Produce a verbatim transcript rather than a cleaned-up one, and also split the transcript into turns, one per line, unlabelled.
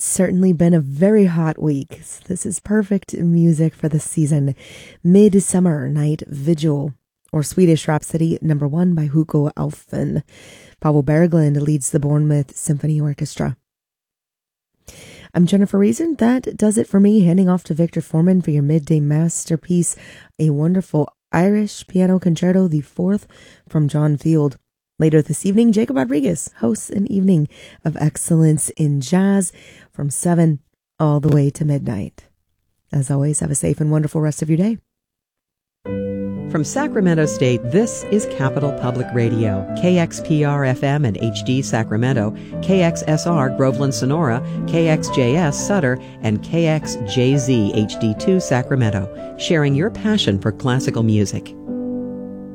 It's certainly been a very hot week. So this is perfect music for the season. Midsummer Night Vigil, or Swedish Rhapsody number one by Hugo Alfvén. Pavel Berglund leads the Bournemouth Symphony Orchestra. I'm Jennifer Reason. That does it for me. Handing off to Victor Foreman for your midday masterpiece, a wonderful Irish piano concerto, the fourth from John Field. Later this evening, Jacob Rodriguez hosts an evening of excellence in jazz from seven all the way to midnight. As always, have a safe and wonderful rest of your day.
From Sacramento State, this is Capital Public Radio, K X P R F M and H D Sacramento, K X S R Groveland Sonora, K X J S Sutter, and K X J Z H D two Sacramento, sharing your passion for classical music.